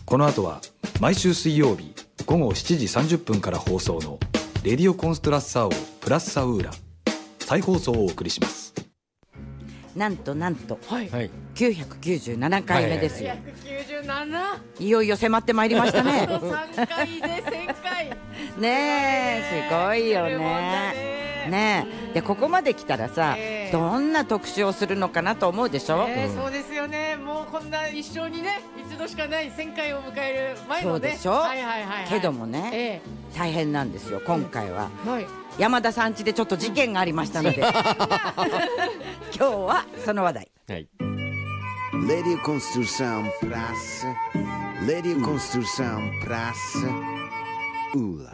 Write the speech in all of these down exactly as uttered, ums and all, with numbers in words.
この後は毎週水曜日午後しちじさんじゅっぷんから放送のレディオコンストラッサーオプラッサウーラ再放送をお送りします。 なんとなんと、 はい、 きゅうひゃくきゅうじゅうななかいめですよ。 きゅうひゃくきゅうじゅうなな、 いよいよ迫ってまいりましたね。 あとさんかいでせんかいねえ、すごいよね。ねえ、でここまで来たらさ、えー、どんな特集をするのかなと思うでしょ、 えー、そうですよね。もうこんな一生にね一度しかないせんかいを迎える前のね。 そうでしょ、 はいはいはいはい、 けどもね、えー、大変なんですよ今回は、うん、はい、山田さん家でちょっと事件がありましたので今日はその話題、はい、 レディオコンストラッサープラスレディオコンストラッサープラスウーラ。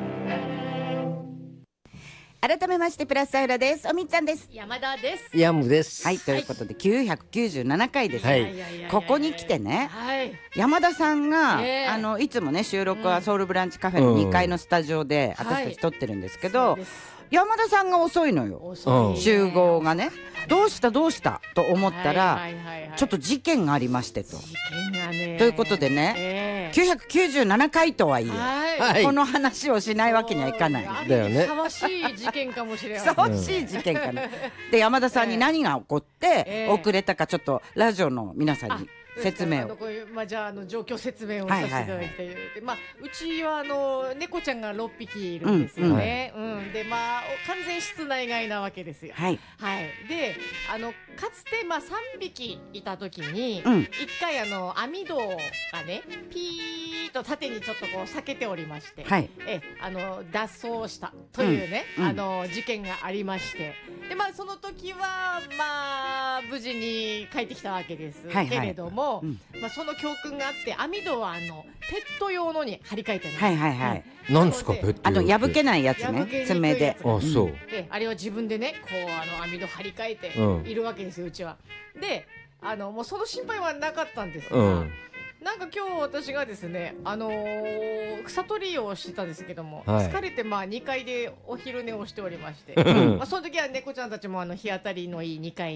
改めましてプラスアウラです。おみっちゃんです。 山田です。 ヤムです。 はい、ということできゅうひゃくきゅうじゅうななかいです、はい、ここに来てね、はい、山田さんが、えー、あのいつもね収録はソウルブランチカフェのにかいのスタジオで私たち撮ってるんですけど、はい、山田さんが遅いのよ、遅い集合がね。どうしたどうしたと思ったら、はいはいはいはい、ちょっと事件がありましてと。 事件がね。 ということでね、えー、きゅうひゃくきゅうじゅうななかいとはいえ、はい、この話をしないわけにはいかない。 だよね。ふさわしい事件かもしれない。 ふさわしい事件かな。で山田さんに何が起こって遅れたかちょっとラジオの皆さんに説明を。 こういう、まあ、じゃあ、あの状況説明をさせていただきたい、はいはいはい、まあ、うちはあの猫ちゃんがろっぴきいるんですよね、うんうんうん、でまあ完全室内外なわけですよ、はいはい、であのかつて、まあ、さんびきいた時に、うん、いっかいあの網戸がねピーッと縦にちょっとこう裂けておりまして、はい、えあの脱走したというね、うん、あの事件がありまして、で、まあ、その時は、まあ、無事に帰ってきたわけです、はいはい、けれども、うん、まあ、その教訓があって網戸はあのペット用のに張り替えてるんです、はいはいはい、 なんですかペット用って。 あの破けないやつね、爪で。 あ、そう。 であれは自分でねこうあの網戸張り替えているわけですよ、うん、うちは。であのもうその心配はなかったんですが、うん、なんか今日私がですね、あのー、草取りをしてたんですけども、はい、疲れてまあにかいでお昼寝をしておりましてまあその時は猫ちゃんたちもあの日当たりのいいにかい